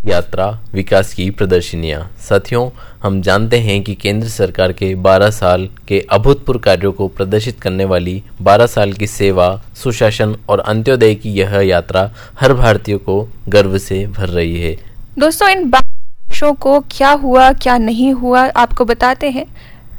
यात्रा विकास की प्रदर्शनियां। साथियों, हम जानते हैं कि केंद्र सरकार के 12 साल के अभूतपूर्व कार्यों को प्रदर्शित करने वाली 12 साल की सेवा, सुशासन और अंत्योदय की यह यात्रा हर भारतीय को गर्व से भर रही है। दोस्तों, इन वर्षों को क्या हुआ क्या नहीं हुआ आपको बताते हैं।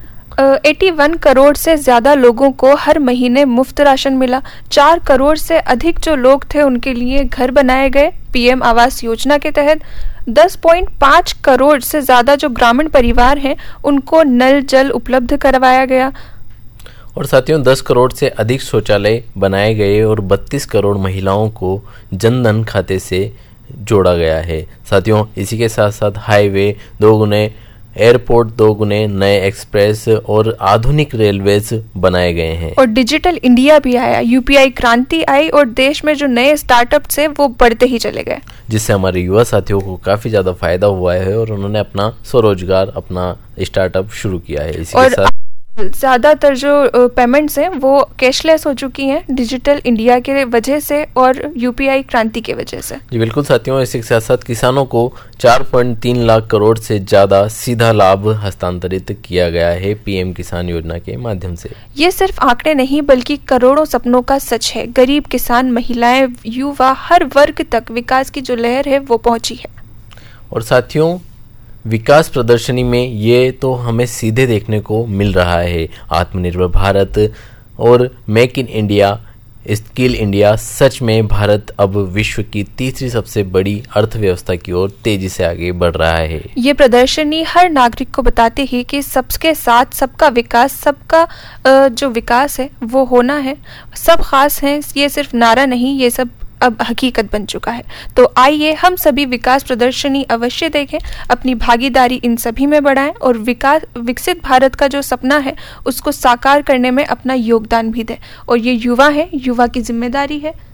81 करोड़ से ज्यादा लोगों को हर महीने मुफ्त राशन मिला। 4 करोड़ से अधिक जो लोग थे उनके लिए घर बनाए गए। पीएम आवास योजना के तहत 10.5 करोड़ से ज्यादा जो ग्रामीण परिवार हैं उनको नल जल उपलब्ध करवाया गया। और साथियों, 10 करोड़ से अधिक शौचालय बनाए गए और 32 करोड़ महिलाओं को जनधन खाते से जोड़ा गया है। साथियों, इसी के साथ साथ हाईवे 2 गुने, एयरपोर्ट 2 गुने, नए एक्सप्रेस और आधुनिक रेलवेज बनाए गए हैं। और डिजिटल इंडिया भी आया, यूपीआई क्रांति आई और देश में जो नए स्टार्टअप थे वो बढ़ते ही चले गए, जिससे हमारे युवा साथियों को काफी ज्यादा फायदा हुआ है और उन्होंने अपना स्वरोजगार, अपना स्टार्टअप शुरू किया है। इसी के साथ ज्यादातर जो पेमेंट्स हैं वो कैशलेस हो चुकी हैं डिजिटल इंडिया के वजह से और यूपीआई क्रांति के वजह से। जी बिल्कुल साथियों, इसी के साथ साथ किसानों को 4.3 लाख करोड़ से ज्यादा सीधा लाभ हस्तांतरित किया गया है पीएम किसान योजना के माध्यम से। ये सिर्फ आंकड़े नहीं बल्कि करोड़ों सपनों का सच है। गरीब, किसान, महिलाएं, युवा, हर वर्ग तक विकास की जो लहर है वो पहुंची है। और साथियों, विकास प्रदर्शनी में ये तो हमें सीधे देखने को मिल रहा है। आत्मनिर्भर भारत और make in India, skill India, सच में भारत अब विश्व की तीसरी सबसे बड़ी अर्थव्यवस्था की ओर तेजी से आगे बढ़ रहा है। ये प्रदर्शनी हर नागरिक को बताती है कि सबके साथ सबका विकास, सबका जो विकास है वो होना है। सब खास हैं, ये सिर्फ नारा नहीं, ये सब अब हकीकत बन चुका है। तो आइए हम सभी विकास प्रदर्शनी अवश्य देखें, अपनी भागीदारी इन सभी में बढ़ाएं और विकसित भारत का जो सपना है उसको साकार करने में अपना योगदान भी दें। और ये युवा है, युवा की जिम्मेदारी है।